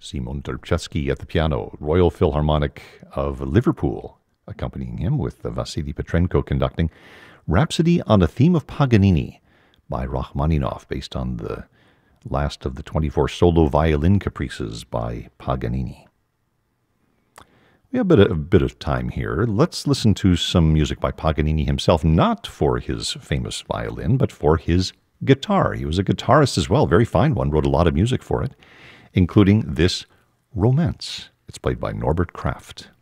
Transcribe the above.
Simon Terpchetsky at the piano, Royal Philharmonic of Liverpool accompanying him with Vasily Petrenko conducting. Rhapsody on a Theme of Paganini by Rachmaninoff, based on the last of the 24 solo violin caprices by Paganini. We have a bit of time here. Let's listen to some music by Paganini himself, not for his famous violin, but for his guitar. He was a guitarist as well, very fine one, wrote a lot of music for it, including this Romance. It's played by Norbert Kraft.